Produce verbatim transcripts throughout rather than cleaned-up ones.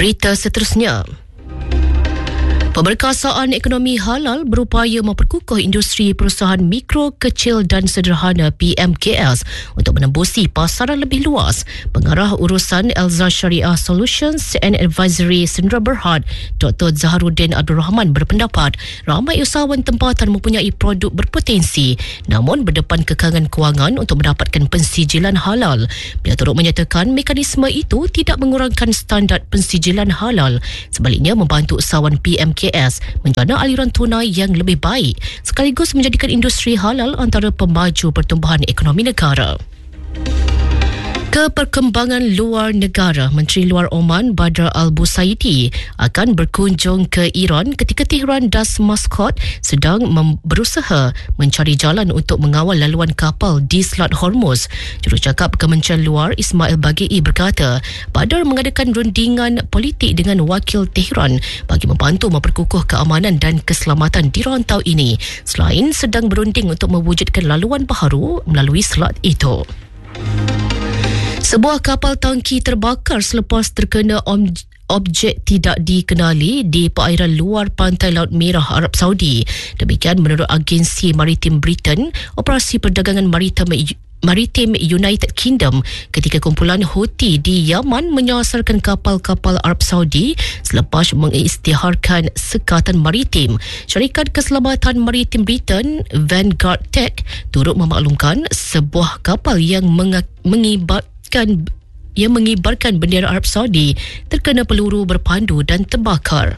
Berita seterusnya. Pemerkasaan Ekonomi Halal berupaya memperkukuh industri perusahaan mikro, kecil dan sederhana P M K S untuk menembusi pasaran lebih luas. Pengarah urusan Elza Syariah Solutions and Advisory Sendra Berhad, Doktor Zaharuddin Abdul Rahman berpendapat ramai usahawan tempatan mempunyai produk berpotensi namun berdepan kekangan kewangan untuk mendapatkan pensijilan halal. Beliau turut menyatakan mekanisme itu tidak mengurangkan standard pensijilan halal, sebaliknya membantu usahawan P M K S menjana aliran tunai yang lebih baik sekaligus menjadikan industri halal antara pemaju pertumbuhan ekonomi negara. Ke perkembangan luar negara, Menteri Luar Oman Badr Al-Busaidi akan berkunjung ke Iran ketika Tehran dan Muscat sedang mem- berusaha mencari jalan untuk mengawal laluan kapal di Selat Hormuz. Jurucakap Kementerian Luar Ismail Bagei berkata, Badr mengadakan rundingan politik dengan wakil Tehran bagi membantu memperkukuh keamanan dan keselamatan di rantau ini, selain sedang berunding untuk mewujudkan laluan baharu melalui selat itu. Sebuah kapal tangki terbakar selepas terkena om- objek tidak dikenali di perairan luar pantai Laut Merah, Arab Saudi. Demikian menurut agensi maritim Britain, operasi perdagangan maritim Maritim United Kingdom ketika kumpulan Houthi di Yaman menyasarkan kapal-kapal Arab Saudi selepas mengisytiharkan sekatan maritim. Syarikat Keselamatan Maritim Britain Vanguard Tech turut memaklumkan sebuah kapal yang meng- mengibarkan yang mengibarkan bendera Arab Saudi terkena peluru berpandu dan terbakar.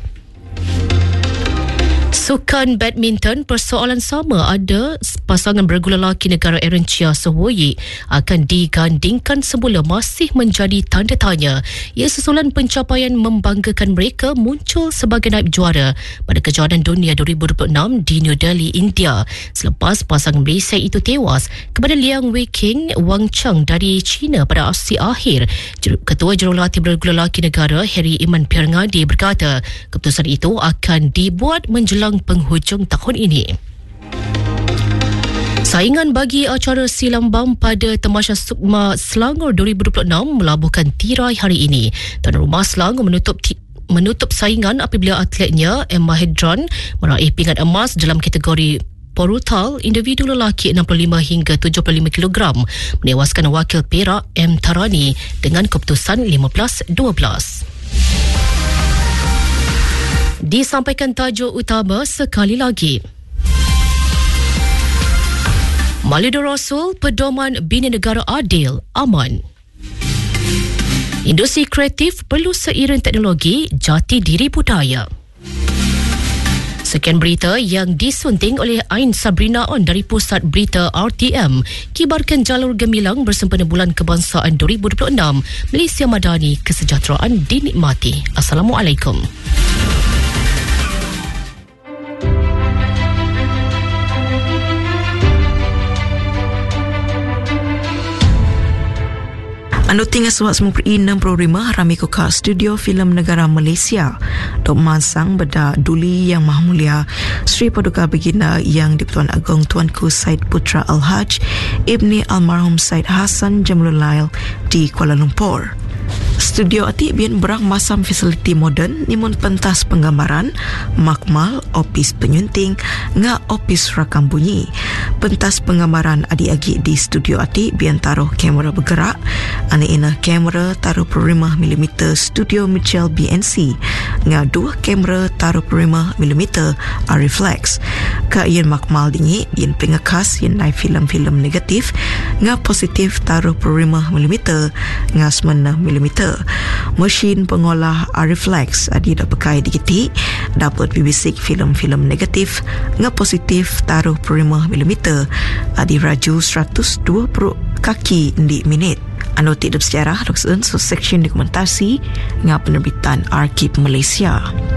Sukan badminton, persoalan sama ada pasangan bergula lelaki negara Eritrea Sohwoyi akan digandingkan semula masih menjadi tanda tanya. Ia susulan pencapaian membanggakan mereka muncul sebagai naib juara pada kejuaraan dunia dua ribu dua puluh enam di New Delhi, India selepas pasangan Malaysia itu tewas kepada Liang Weiqing Wang Cheng dari China pada aksi akhir. Ketua Jurulatih bergula lelaki negara Harry Iman Pierngadi berkata keputusan itu akan dibuat menjelang penghujung tahun ini. Saingan bagi acara Silambam pada Tamasya Sukma Selangor dua ribu dua puluh enam melabuhkan tirai hari ini. Tuan Rumah Selangor menutup ti- menutup saingan apabila atletnya Emma Hedron meraih pingat emas dalam kategori Porutal individu lelaki enam puluh lima hingga tujuh puluh lima kilogram, menewaskan wakil Perak M Tarani dengan keputusan lima belas dua belas. Disampaikan tajuk utama sekali lagi. Maulidur Rasul, pedoman bina negara adil, aman. Industri kreatif perlu seiring teknologi, jati diri budaya. Sekian berita yang disunting oleh Ain Sabrina On dari Pusat Berita R T M. Kibarkan jalur gemilang bersempena Bulan Kebangsaan dua ribu dua puluh enam. Malaysia Madani, kesejahteraan dinikmati. Assalamualaikum. Anda tinggal suat sembilan puluh enam puluh lima Ramiko Kak Studio Filem Negara Malaysia. Dok Mansang Beda Duli Yang Maha Mulia Sri Paduka Baginda Yang di-Pertuan Agong Tuanku Said Putra Al-Haj Ibni Almarhum Said Hassan Jamlulail di Kuala Lumpur. Studio Atik Bian berang masam fasiliti moden nimun pentas penggambaran, makmal, opis penyunting, ngak opis rakam bunyi. Pentas penggambaran adik-agik di Studio Atik Bian taruh kamera bergerak, ane ina kamera taruh lima milimeter Studio Mitchell B N C, ngak dua kamera taruh lima milimeter Ariflex. Ka ian makmal dingi ian pengekas ian nai filem-filem negatif, ngak positif taruh lima milimeter, ngak sembilan milimeter. Mesin pengolah Ariflex adi dak pakai digiti dapat bibisik filem-filem negatif ngak positif taruh lima milimeter adi raju seratus dua puluh kaki di minit. Anu tidak sejarah doksen so section dokumentasi ngak penerbitan Arkib Malaysia.